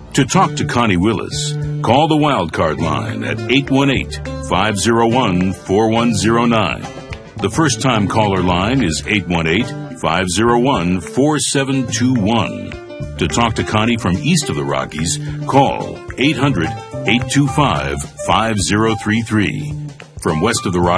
To talk to Connie Willis, call the Wildcard line at 818-501-4109. The first-time caller line is 818-501-4721. To talk to Connie from east of the Rockies, call 800-825-5033. From west of the Rockies,